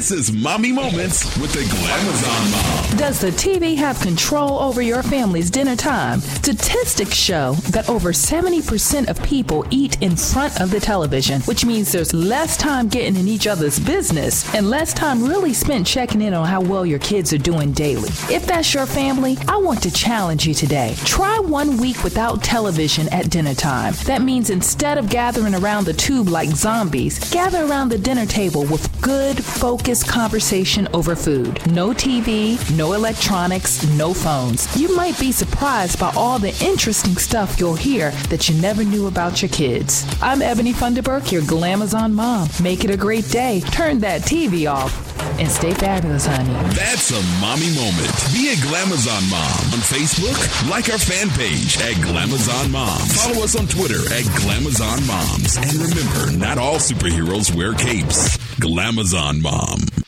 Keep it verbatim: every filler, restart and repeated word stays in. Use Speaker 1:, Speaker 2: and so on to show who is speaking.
Speaker 1: This is Mommy Moments with the Glamazon Mom.
Speaker 2: Does the T V have control over your family's dinner time? Statistics show that over seventy percent of people eat in front of the television, which means there's less time getting in each other's business and less time really spent checking in on how well your kids are doing daily. If that's your family, I want to challenge you today. Try one week without television at dinner time. That means instead of gathering around the tube like zombies, gather around the dinner table with good, focused conversation over food. No T V, no electronics, no phones. You might be surprised by all the interesting stuff you'll hear that you never knew about your kids. I'm Ebony Funderburk, your Glamazon mom. Make it a great day. Turn that T V off and stay fabulous, honey.
Speaker 1: That's a mommy moment. Be a Glamazon mom on Facebook. Like our fan page at Glamazon Moms. Follow us on Twitter at Glamazon Moms. And remember, not all superheroes wear capes. Glamazon Mom.